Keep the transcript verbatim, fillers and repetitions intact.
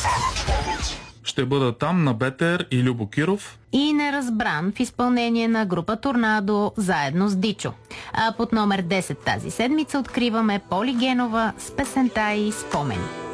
Ще бъда там на Бетер и Любо Киров. И Неразбран в изпълнение на група Торнадо заедно с Дичо. А под номер десет тази седмица откриваме Поли Генова с песента и Спомени.